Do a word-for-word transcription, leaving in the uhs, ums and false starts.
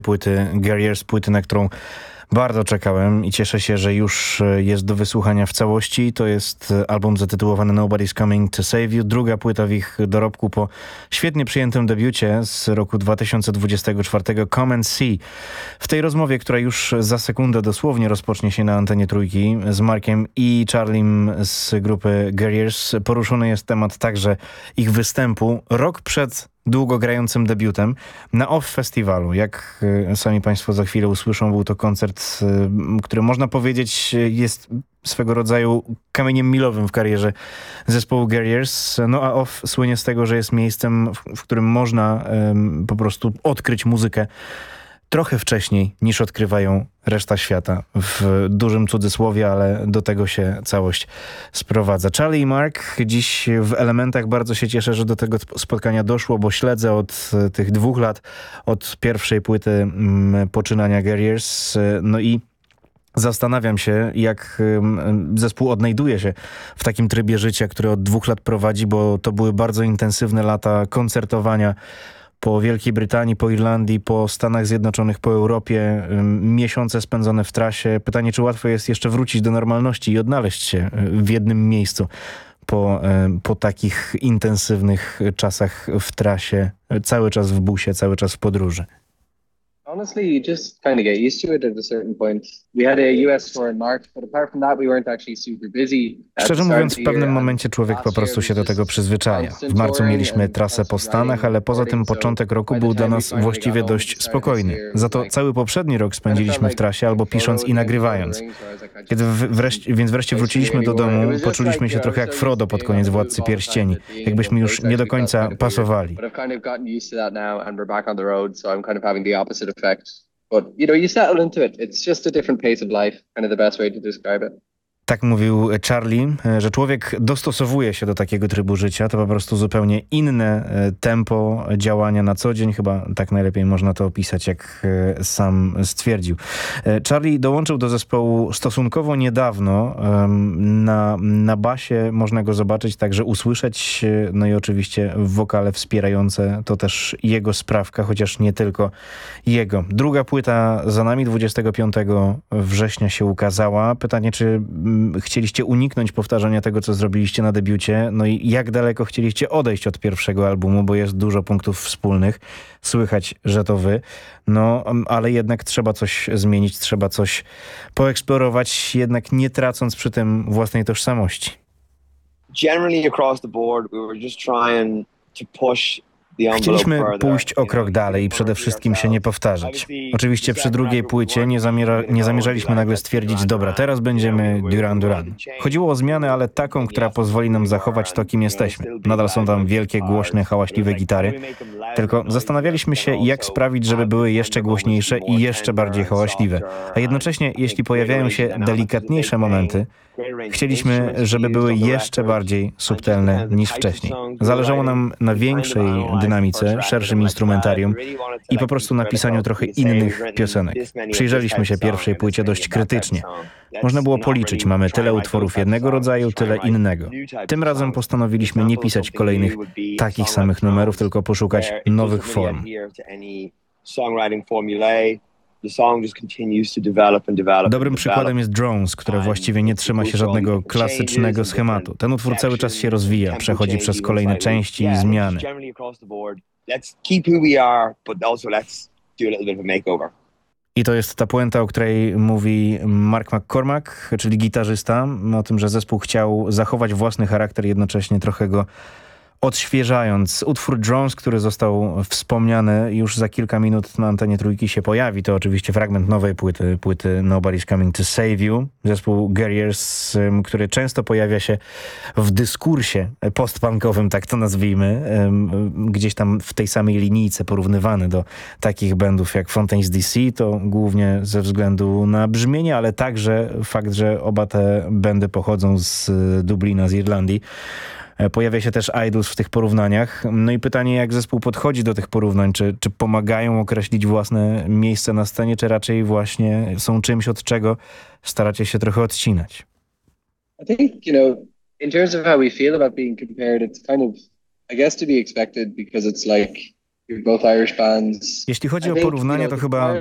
płyty Guerriers, płyty, na którą bardzo czekałem i cieszę się, że już jest do wysłuchania w całości. To jest album zatytułowany Nobody's Coming to Save You, druga płyta w ich dorobku po świetnie przyjętym debiucie z roku dwa tysiące dwudziestego czwartego Come and See. W tej rozmowie, która już za sekundę dosłownie rozpocznie się na antenie Trójki z Markiem i Charlim z grupy Guerriers, poruszony jest temat także ich występu rok przed długo grającym debiutem na Off Festiwalu. Jak sami Państwo za chwilę usłyszą, był to koncert, który można powiedzieć jest swego rodzaju kamieniem milowym w karierze zespołu Guerriers. No a Off słynie z tego, że jest miejscem, w, w którym można um, po prostu odkryć muzykę trochę wcześniej niż odkrywają reszta świata. W dużym cudzysłowie, ale do tego się całość sprowadza. Charlie i Mark dziś w Elementach. Bardzo się cieszę, że do tego spotkania doszło, bo śledzę od tych dwóch lat, od pierwszej płyty mm, poczynania Guerriers. No i zastanawiam się, jak zespół odnajduje się w takim trybie życia, który od dwóch lat prowadzi, bo to były bardzo intensywne lata koncertowania po Wielkiej Brytanii, po Irlandii, po Stanach Zjednoczonych, po Europie, miesiące spędzone w trasie. Pytanie, czy łatwo jest jeszcze wrócić do normalności i odnaleźć się w jednym miejscu po, po takich intensywnych czasach w trasie, cały czas w busie, cały czas w podróży. Honestly, you just kind of get used to it at a certain point. We had a U S tour in March, but apart from that, we weren't actually super busy. Szczerze mówiąc, w pewnym momencie człowiek po prostu się do tego przyzwyczaja. W marcu mieliśmy trasę po Stanach, ale poza tym początek roku był dla nas właściwie dość spokojny. Za to cały poprzedni rok spędziliśmy w trasie albo pisząc i nagrywając. Kiedy wreszcie, więc wreszcie wróciliśmy do domu, poczuliśmy się trochę jak Frodo pod koniec Władcy Pierścieni. Jakbyśmy już nie do końca pasowali. But, you know, you settle into it. It's just a different pace of life, kind of the best way to describe it. Tak mówił Charlie, że człowiek dostosowuje się do takiego trybu życia. To po prostu zupełnie inne tempo działania na co dzień. Chyba tak najlepiej można to opisać, jak sam stwierdził. Charlie dołączył do zespołu stosunkowo niedawno. Na, na basie można go zobaczyć, także usłyszeć. No i oczywiście wokale wspierające to też jego sprawka, chociaż nie tylko jego. Druga płyta za nami, dwudziestego piątego września się ukazała. Pytanie, czy chcieliście uniknąć powtarzania tego, co zrobiliście na debiucie, no i jak daleko chcieliście odejść od pierwszego albumu, bo jest dużo punktów wspólnych. Słychać, że to wy. No, ale jednak trzeba coś zmienić, trzeba coś poeksplorować, jednak nie tracąc przy tym własnej tożsamości. Generally across the board, we were just trying to push. Chcieliśmy pójść o krok dalej i przede wszystkim się nie powtarzać. Oczywiście przy drugiej płycie nie, zamierza, nie zamierzaliśmy nagle stwierdzić, dobra, teraz będziemy Duran Duran. Chodziło o zmianę, ale taką, która pozwoli nam zachować to, kim jesteśmy. Nadal są tam wielkie, głośne, hałaśliwe gitary, tylko zastanawialiśmy się, jak sprawić, żeby były jeszcze głośniejsze i jeszcze bardziej hałaśliwe. A jednocześnie, jeśli pojawiają się delikatniejsze momenty, chcieliśmy, żeby były jeszcze bardziej subtelne niż wcześniej. Zależało nam na większej dynamice, szerszym instrumentarium i po prostu napisaniu trochę innych piosenek. Przyjrzeliśmy się pierwszej płycie dość krytycznie. Można było policzyć, mamy tyle utworów jednego rodzaju, tyle innego. Tym razem postanowiliśmy nie pisać kolejnych takich samych numerów, tylko poszukać nowych form. Dobrym przykładem jest Drones, które właściwie nie trzyma się żadnego klasycznego schematu. Ten utwór cały czas się rozwija, przechodzi przez kolejne części i zmiany. I to jest ta puenta, o której mówi Mark McCormack, czyli gitarzysta, o tym, że zespół chciał zachować własny charakter, jednocześnie trochę go odświeżając. Utwór Drones, który został wspomniany, już za kilka minut na antenie Trójki się pojawi. To oczywiście fragment nowej płyty, płyty Nobody's Coming to Save You. Zespół Guerriers, który często pojawia się w dyskursie postpunkowym, tak to nazwijmy, gdzieś tam w tej samej linijce porównywany do takich bandów jak Fontaines D C, to głównie ze względu na brzmienie, ale także fakt, że oba te bandy pochodzą z Dublina, z Irlandii. Pojawia się też Idols w tych porównaniach. No i pytanie, jak zespół podchodzi do tych porównań? Czy, czy pomagają określić własne miejsce na scenie, czy raczej właśnie są czymś, od czego staracie się trochę odcinać? I think, you know, in terms of how we feel about being compared, it's kind of, I guess, to be expected because it's like You're both Irish bands. Jeśli chodzi I o think, porównanie, you to know, chyba